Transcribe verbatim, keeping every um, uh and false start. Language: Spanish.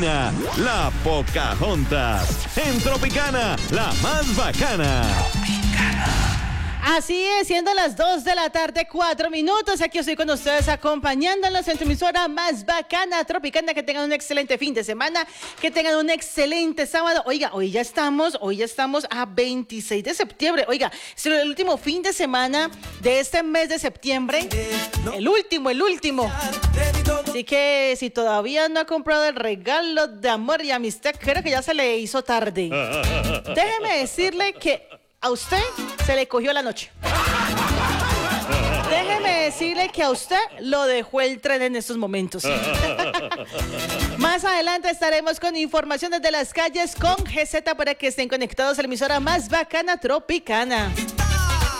Karina, la Pocahontas. En Tropicana, la más bacana. Así es, siendo las dos de la tarde, cuatro minutos. Aquí estoy con ustedes acompañándolos en tu emisora más bacana, Tropicana. Que tengan un excelente fin de semana, que tengan un excelente sábado. Oiga, hoy ya estamos, hoy ya estamos a veintiséis de septiembre. Oiga, es el último fin de semana de este mes de septiembre. El último, el último. Así que si todavía no ha comprado el regalo de amor y amistad, creo que ya se le hizo tarde. Déjeme decirle que a usted se le cogió la noche. Déjeme decirle que a usted lo dejó el tren en estos momentos. Más adelante estaremos con información desde las calles con G Z para que estén conectados a la emisora más bacana, Tropicana.